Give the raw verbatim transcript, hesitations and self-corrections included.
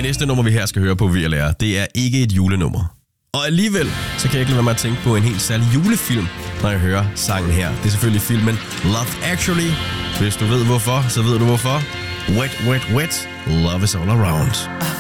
Det næste nummer, vi her skal høre på, V L R, det er ikke et julenummer. Og alligevel, så kan jeg ikke lade være med at tænke på en helt særlig julefilm, når jeg hører sangen her. Det er selvfølgelig filmen Love Actually. Hvis du ved hvorfor, så ved du hvorfor. Wet, wet, wet. Love is all around.